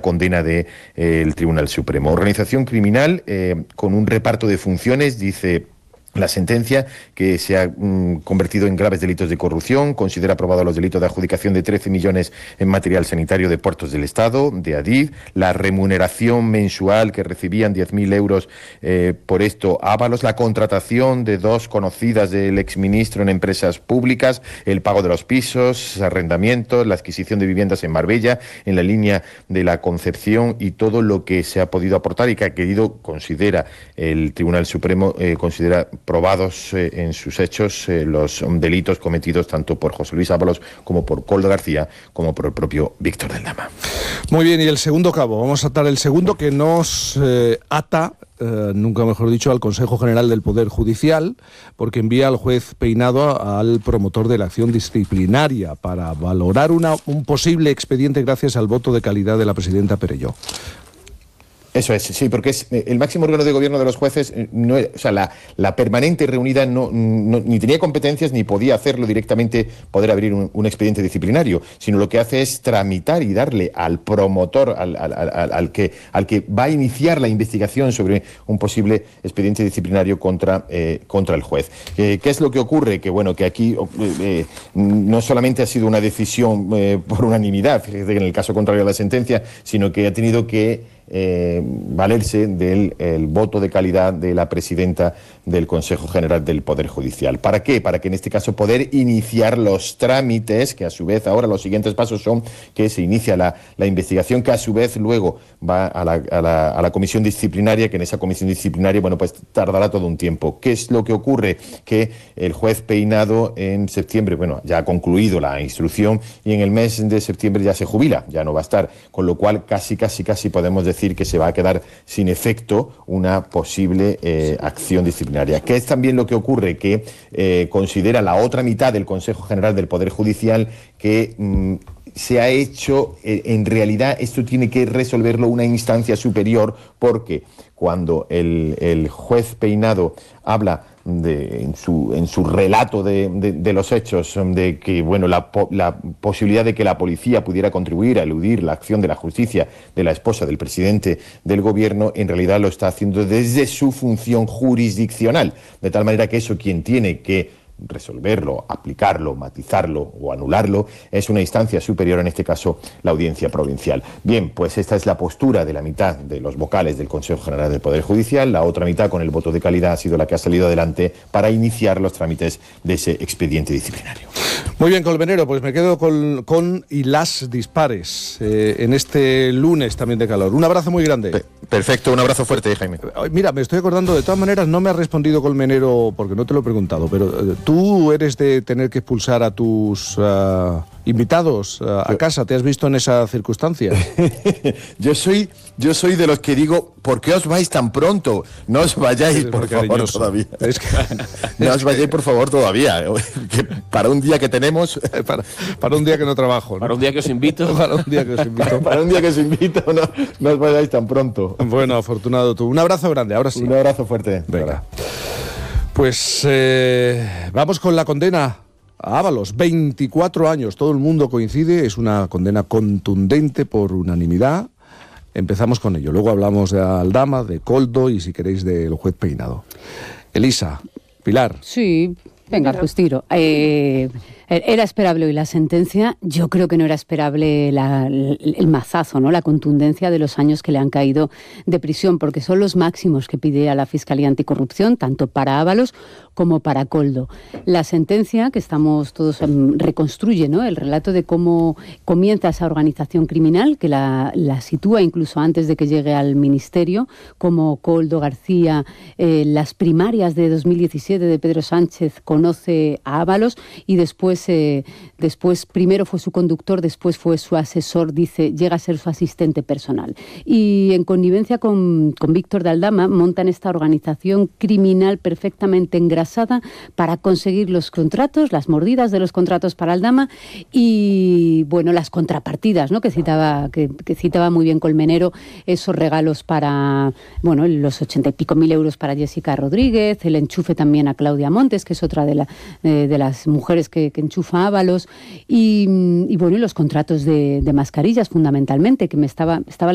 condena del Tribunal Supremo. Organización criminal con un reparto de funciones, dice la sentencia, que se ha convertido en graves delitos de corrupción, considera aprobado los delitos de adjudicación de 13 millones en material sanitario de puertos del Estado, de Adif, la remuneración mensual que recibían 10.000 euros por esto Ábalos, la contratación de 2 conocidas del exministro en empresas públicas, el pago de los pisos, arrendamientos, la adquisición de viviendas en Marbella, en la línea de la Concepción, y todo lo que se ha podido aportar y que ha querido, considera el Tribunal Supremo, considera probados en sus hechos los delitos cometidos tanto por José Luis Ábalos como por Koldo García como por el propio Víctor del Dama. Muy bien, y el segundo cabo, vamos a atar el segundo, que nos ata, nunca mejor dicho, al Consejo General del Poder Judicial, porque envía al juez Peinado al promotor de la acción disciplinaria para valorar un posible expediente gracias al voto de calidad de la presidenta Perelló. Eso es, sí, porque es el máximo órgano de gobierno de los jueces. No es, o sea, la permanente reunida ni tenía competencias ni podía hacerlo directamente, poder abrir un expediente disciplinario, sino lo que hace es tramitar y darle al promotor, al que va a iniciar la investigación sobre un posible expediente disciplinario contra el juez. ¿Qué es lo que ocurre? Que bueno, que aquí no solamente ha sido una decisión por unanimidad, fíjate que en el caso contrario a la sentencia, sino que ha tenido que valerse del voto de calidad de la presidenta del Consejo General del Poder Judicial. ¿Para qué? Para que en este caso poder iniciar los trámites, que a su vez ahora los siguientes pasos son que se inicia la investigación, que a su vez luego va a la comisión disciplinaria, que en esa comisión disciplinaria, bueno, pues tardará todo un tiempo. ¿Qué es lo que ocurre? Que el juez Peinado en septiembre, bueno, ya ha concluido la instrucción y en el mes de septiembre ya se jubila, ya no va a estar, con lo cual casi podemos decir que se va a quedar sin efecto una posible acción disciplinaria. ¿Qué es también lo que ocurre? Que considera la otra mitad del Consejo General del Poder Judicial que se ha hecho, en realidad esto tiene que resolverlo una instancia superior, porque cuando el juez Peinado habla en su relato de los hechos, de que bueno, la posibilidad de que la policía pudiera contribuir a eludir la acción de la justicia de la esposa del presidente del gobierno, en realidad lo está haciendo desde su función jurisdiccional, de tal manera que eso quien tiene que resolverlo, aplicarlo, matizarlo o anularlo es una instancia superior, en este caso la Audiencia Provincial. Bien, pues esta es la postura de la mitad de los vocales del Consejo General del Poder Judicial. La otra mitad, con el voto de calidad, ha sido la que ha salido adelante para iniciar los trámites de ese expediente disciplinario. Muy bien, Colmenero, pues me quedo con y las dispares en este lunes también de calor. Un abrazo muy grande. Perfecto, un abrazo fuerte, Jaime. Mira, me estoy acordando, de todas maneras, no me ha respondido Colmenero, porque no te lo he preguntado, pero ¿tú eres de tener que expulsar a tus invitados a casa? ¿Te has visto en esa circunstancia? Yo soy de los que digo, ¿por qué os vais tan pronto? No os vayáis, por favor, todavía. No os vayáis, por favor, todavía. Que para un día que tenemos... Para un día que no trabajo, ¿no? Para un día que os invito. Para un día que os invito. Para un día que os invito, no os vayáis tan pronto. Bueno, afortunado tú. Un abrazo grande, ahora sí. Un abrazo fuerte. Venga. Pues vamos con la condena a Ábalos. 24 años, todo el mundo coincide, es una condena contundente por unanimidad. Empezamos con ello, luego hablamos de Aldama, de Koldo y, si queréis, del juez Peinado. Elisa, Pilar. Sí, venga, pues tiro. Era esperable hoy la sentencia. Yo creo que no era esperable el mazazo, ¿no? La contundencia de los años que le han caído de prisión, porque son los máximos que pide a la Fiscalía Anticorrupción, tanto para Ábalos como para Koldo. La sentencia, que estamos todos reconstruye, ¿no?, el relato de cómo comienza esa organización criminal, que la sitúa incluso antes de que llegue al ministerio, como Koldo García, las primarias de 2017 de Pedro Sánchez, conoce a Ábalos y después primero fue su conductor, después fue su asesor, dice, llega a ser su asistente personal. Y en connivencia con Víctor de Aldama montan esta organización criminal perfectamente engrasada para conseguir los contratos, las mordidas de los contratos para Aldama y, bueno, las contrapartidas, ¿no?, que citaba muy bien Colmenero, esos regalos para, bueno, los 80 y pico mil euros para Jessica Rodríguez, el enchufe también a Claudia Montes, que es otra de las mujeres que enchufa a Ábalos, y bueno, y los contratos de mascarillas fundamentalmente, que me estaba